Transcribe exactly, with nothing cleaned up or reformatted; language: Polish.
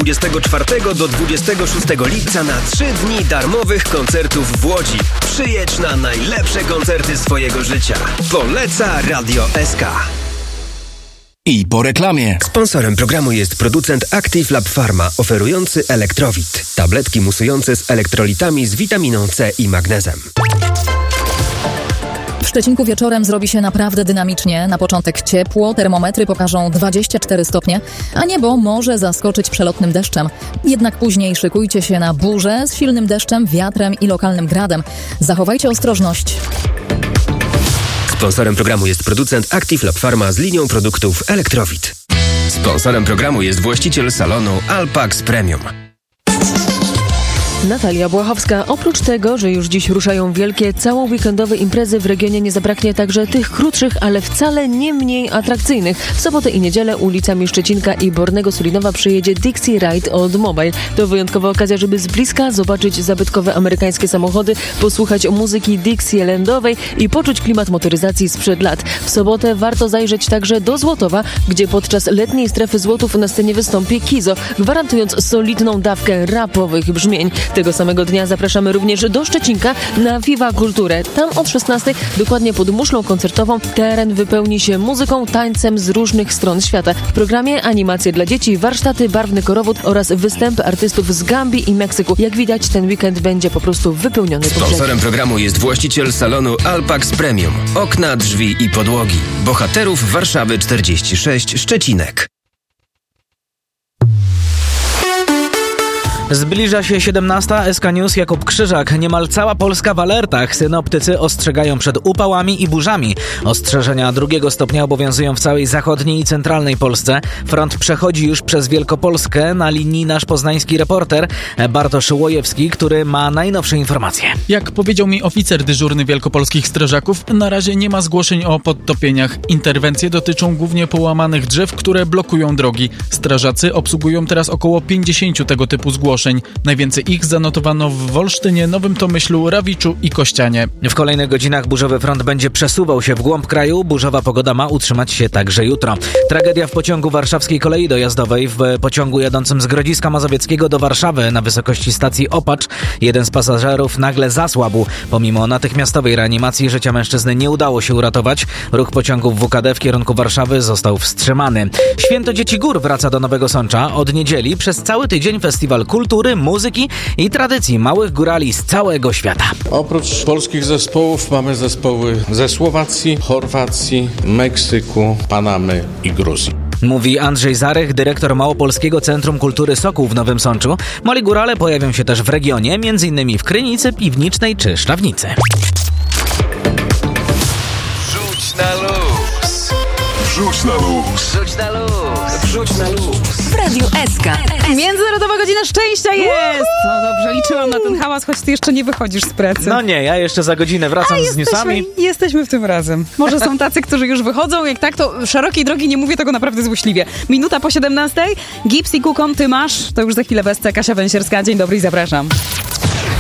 dwudziestego czwartego do dwudziestego szóstego lipca na trzy dni darmowych koncertów w Łodzi. Przyjedź na najlepsze koncerty swojego życia. Poleca Radio S K. I po reklamie. Sponsorem programu jest producent Active Lab Pharma, oferujący Elektrowit. Tabletki musujące z elektrolitami z witaminą C i magnezem. W Szczecinku wieczorem zrobi się naprawdę dynamicznie. Na początek ciepło, termometry pokażą dwadzieścia cztery stopnie, a niebo może zaskoczyć przelotnym deszczem. Jednak później szykujcie się na burzę z silnym deszczem, wiatrem i lokalnym gradem. Zachowajcie ostrożność. Sponsorem programu jest producent Active Lab Pharma z linią produktów Elektrowit. Sponsorem programu jest właściciel salonu Alpax Premium. Natalia Błachowska. Oprócz tego, że już dziś ruszają wielkie, całoweekendowe imprezy, w regionie nie zabraknie także tych krótszych, ale wcale nie mniej atrakcyjnych. W sobotę i niedzielę ulicami Szczecinka i Bornego Sulinowa przyjedzie Dixie Ride od Mobile. To wyjątkowa okazja, żeby z bliska zobaczyć zabytkowe amerykańskie samochody, posłuchać muzyki Dixielandowej i poczuć klimat motoryzacji sprzed lat. W sobotę warto zajrzeć także do Złotowa, gdzie podczas letniej strefy złotów na scenie wystąpi Kizo, gwarantując solidną dawkę rapowych brzmień. Tego samego dnia zapraszamy również do Szczecinka na Viva Kulturę. Tam od szesnastej, dokładnie pod muszlą koncertową, teren wypełni się muzyką, tańcem z różnych stron świata. W programie animacje dla dzieci, warsztaty, barwny korowód oraz występy artystów z Gambii i Meksyku. Jak widać, ten weekend będzie po prostu wypełniony. Sponsorem programu jest właściciel salonu Alpax Premium. Okna, drzwi i podłogi. Bohaterów Warszawy czterdzieści sześć, Szczecinek. Zbliża się siedemnasta. S K News, Jakub Krzyżak. Niemal cała Polska w alertach. Synoptycy ostrzegają przed upałami i burzami. Ostrzeżenia drugiego stopnia obowiązują w całej zachodniej i centralnej Polsce. Front przechodzi już przez Wielkopolskę. Na linii nasz poznański reporter Bartosz Łojewski, który ma najnowsze informacje. Jak powiedział mi oficer dyżurny wielkopolskich strażaków, na razie nie ma zgłoszeń o podtopieniach. Interwencje dotyczą głównie połamanych drzew, które blokują drogi. Strażacy obsługują teraz około pięćdziesiąt tego typu zgłoszeń. Najwięcej ich zanotowano w Wolsztynie, Nowym Tomyślu, Rawiczu i Kościanie. W kolejnych godzinach burzowy front będzie przesuwał się w głąb kraju. Burzowa pogoda ma utrzymać się także jutro. Tragedia w pociągu warszawskiej kolei dojazdowej. W pociągu jadącym z Grodziska Mazowieckiego do Warszawy na wysokości stacji Opacz jeden z pasażerów nagle zasłabł. Pomimo natychmiastowej reanimacji życia mężczyzny nie udało się uratować. Ruch pociągów W K D w kierunku Warszawy został wstrzymany. Święto Dzieci Gór wraca do Nowego Sącza. Od niedzieli przez cały tydzień festiwal kultury, muzyki i tradycji małych górali z całego świata. Oprócz polskich zespołów mamy zespoły ze Słowacji, Chorwacji, Meksyku, Panamy i Gruzji. Mówi Andrzej Zarech, dyrektor Małopolskiego Centrum Kultury Sokół w Nowym Sączu. Mali górale pojawią się też w regionie, m.in. w Krynicy, Piwnicznej czy Szczawnicy. Rzuć na luz. Rzuć na luz. Rzuć na luz. Rzuć na luz. W Radiu S K. Międzynarodowa Godzina Szczęścia jest! No dobrze, liczyłam na ten hałas, choć ty jeszcze nie wychodzisz z pracy. No nie, ja jeszcze za godzinę wracam A, z newsami. Jesteśmy w tym razem. Może są tacy, którzy już wychodzą, jak tak, to szerokiej drogi nie mówię tego naprawdę złośliwie. Minuta po siedemnastej. Gips i Kukon, ty masz. To już za chwilę Besce, Kasia Węsierska. Dzień dobry i zapraszam.